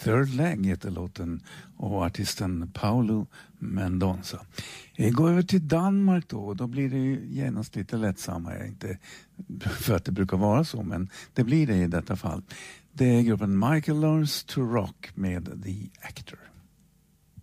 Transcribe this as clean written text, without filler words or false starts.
Third Leg heter låten och artisten Paolo Mendonça. Går över till Danmark då blir det ju genast lite lättsammare. Inte för att det brukar vara så, men det blir det i detta fall. Det är gruppen Michael Learns to Rock med The Actor.